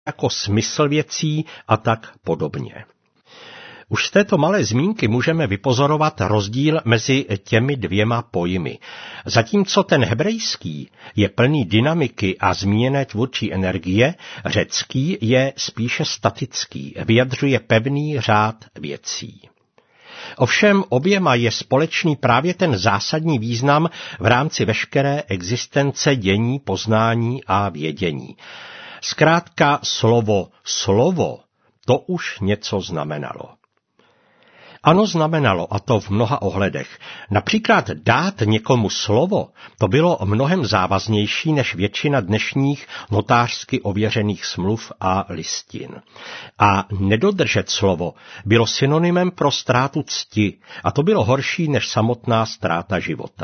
jako smysl věcí a tak podobně. Už z této malé zmínky můžeme vypozorovat rozdíl mezi těmi dvěma pojmy. Zatímco ten hebrejský je plný dynamiky a zmíněné tvůrčí energie, řecký je spíše statický, vyjadřuje pevný řád věcí. Ovšem oběma je společný právě ten zásadní význam v rámci veškeré existence dění, poznání a vědění. Zkrátka slovo, to už něco znamenalo. Ano, znamenalo, a to v mnoha ohledech. Například dát někomu slovo, to bylo mnohem závaznější než většina dnešních notářsky ověřených smluv a listin. A nedodržet slovo bylo synonymem pro ztrátu cti, a to bylo horší než samotná ztráta života.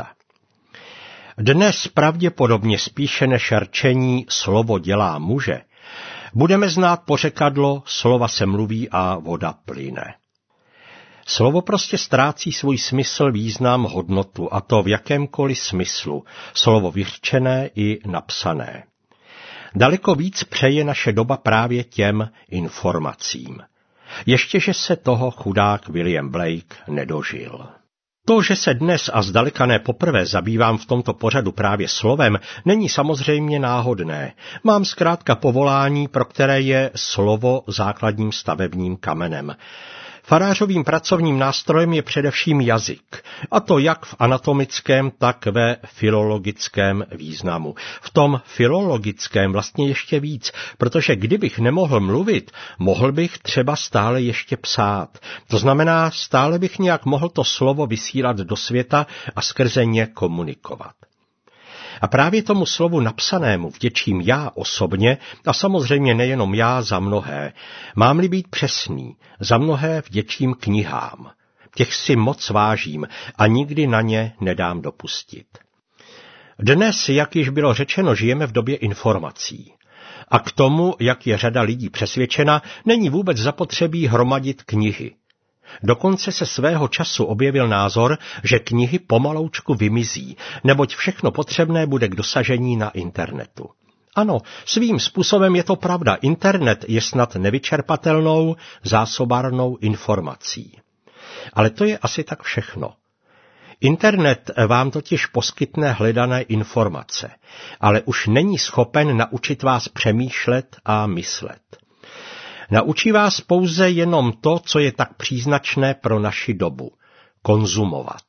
Dnes pravděpodobně spíše než rčení slovo dělá muže, budeme znát pořekadlo slova se mluví a voda plyne. Slovo prostě ztrácí svůj smysl, význam, hodnotu, a to v jakémkoliv smyslu, slovo vyřčené i napsané. Daleko víc přeje naše doba právě těm informacím. Ještěže se toho chudák William Blake nedožil. To, že se dnes a zdaleka ne poprvé zabývám v tomto pořadu právě slovem, není samozřejmě náhodné. Mám zkrátka povolání, pro které je slovo základním stavebním kamenem. Farářovým pracovním nástrojem je především jazyk, a to jak v anatomickém, tak ve filologickém významu. V tom filologickém vlastně ještě víc, protože kdybych nemohl mluvit, mohl bych třeba stále ještě psát. To znamená, stále bych nějak mohl to slovo vysílat do světa a skrze ně komunikovat. A právě tomu slovu napsanému vděčím já osobně, a samozřejmě nejenom já, za mnohé. Mám-li být přesný, za mnohé vděčím knihám. Těch si moc vážím a nikdy na ně nedám dopustit. Dnes, jak již bylo řečeno, žijeme v době informací. A k tomu, jak je řada lidí přesvědčena, není vůbec zapotřebí hromadit knihy. Dokonce se svého času objevil názor, že knihy pomaloučku vymizí, neboť všechno potřebné bude k dosažení na internetu. Ano, svým způsobem je to pravda, internet je snad nevyčerpatelnou, zásobárnou informací. Ale to je asi tak všechno. Internet vám totiž poskytne hledané informace, ale už není schopen naučit vás přemýšlet a myslet. Naučí vás pouze jenom to, co je tak příznačné pro naši dobu – konzumovat.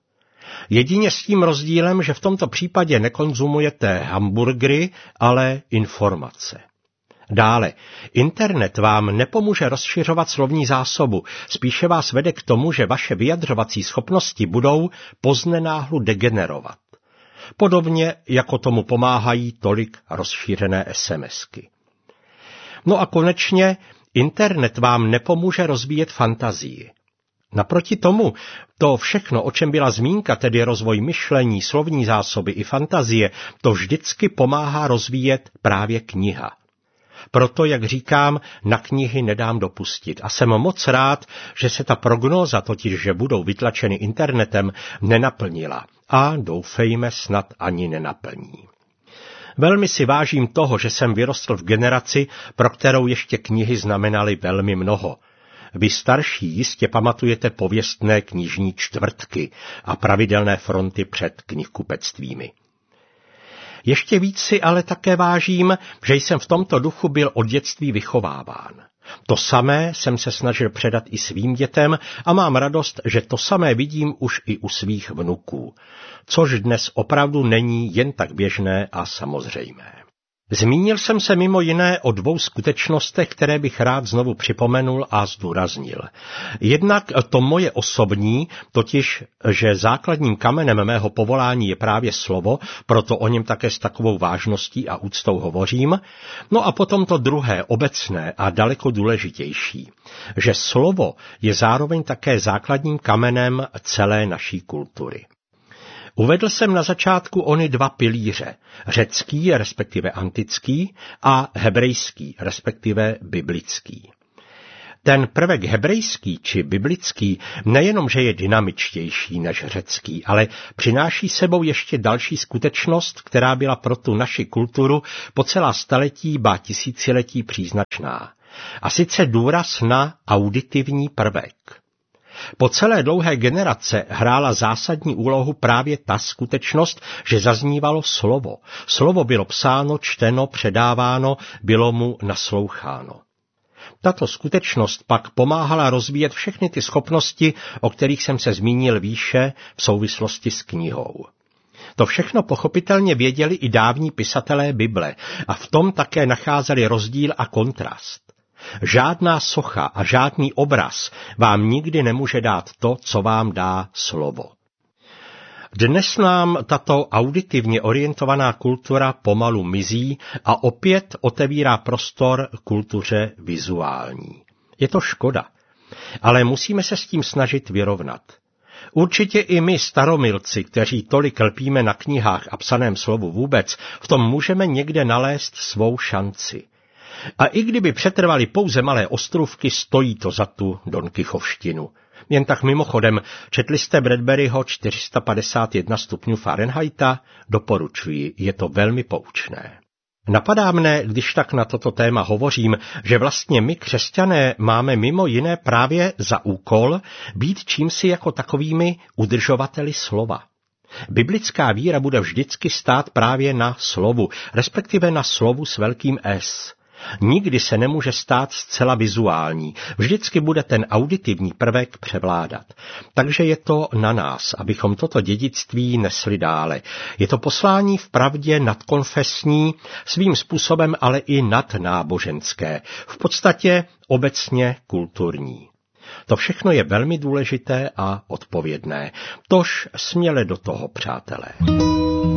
Jedině s tím rozdílem, že v tomto případě nekonzumujete hamburgery, ale informace. Dále, internet vám nepomůže rozšiřovat slovní zásobu, spíše vás vede k tomu, že vaše vyjadřovací schopnosti budou poznenáhlu degenerovat. Podobně, jako tomu pomáhají tolik rozšířené SMSky. No a konečně, internet vám nepomůže rozvíjet fantazii. Naproti tomu, to všechno, o čem byla zmínka, tedy rozvoj myšlení, slovní zásoby i fantazie, to vždycky pomáhá rozvíjet právě kniha. Proto, jak říkám, na knihy nedám dopustit. A jsem moc rád, že se ta prognóza, totiž že budou vytlačeny internetem, nenaplnila. A doufejme, snad ani nenaplní. Velmi si vážím toho, že jsem vyrostl v generaci, pro kterou ještě knihy znamenaly velmi mnoho. Vy starší jistě pamatujete pověstné knižní čtvrtky a pravidelné fronty před knihkupectvími. Ještě víc si ale také vážím, že jsem v tomto duchu byl od dětství vychováván. To samé jsem se snažil předat i svým dětem a mám radost, že to samé vidím už i u svých vnuků, což dnes opravdu není jen tak běžné a samozřejmé. Zmínil jsem se mimo jiné o dvou skutečnostech, které bych rád znovu připomenul a zdůraznil. Jednak to moje osobní, totiž, že základním kamenem mého povolání je právě slovo, proto o něm také s takovou vážností a úctou hovořím. No a potom to druhé, obecné a daleko důležitější, že slovo je zároveň také základním kamenem celé naší kultury. Uvedl jsem na začátku ony dva pilíře, řecký, respektive antický, a hebrejský, respektive biblický. Ten prvek hebrejský či biblický nejenom, že je dynamičtější než řecký, ale přináší sebou ještě další skutečnost, která byla pro tu naši kulturu po celá staletí, ba tisíciletí příznačná. A sice důraz na auditivní prvek. Po celé dlouhé generace hrála zásadní úlohu právě ta skutečnost, že zaznívalo slovo. Slovo bylo psáno, čteno, předáváno, bylo mu nasloucháno. Tato skutečnost pak pomáhala rozvíjet všechny ty schopnosti, o kterých jsem se zmínil výše v souvislosti s knihou. To všechno pochopitelně věděli i dávní pisatelé Bible a v tom také nacházeli rozdíl a kontrast. Žádná socha a žádný obraz vám nikdy nemůže dát to, co vám dá slovo. Dnes nám tato auditivně orientovaná kultura pomalu mizí a opět otevírá prostor kultuře vizuální. Je to škoda, ale musíme se s tím snažit vyrovnat. Určitě i my, staromilci, kteří tolik lpíme na knihách a psaném slovu vůbec, v tom můžeme někde nalézt svou šanci. A i kdyby přetrvaly pouze malé ostrůvky, stojí to za tu donkichovštinu. Jen tak mimochodem, četli jste Bradburyho 451 stupňů Fahrenheita? Doporučuji, je to velmi poučné. Napadá mne, když tak na toto téma hovořím, že vlastně my, křesťané, máme mimo jiné právě za úkol být čímsi jako takovými udržovateli slova. Biblická víra bude vždycky stát právě na slovu, respektive na slovu s velkým S. Nikdy se nemůže stát zcela vizuální, vždycky bude ten auditivní prvek převládat. Takže je to na nás, abychom toto dědictví nesli dále. Je to poslání vpravdě nadkonfesní, svým způsobem ale i nadnáboženské, v podstatě obecně kulturní. To všechno je velmi důležité a odpovědné. Tož směle do toho, přátelé.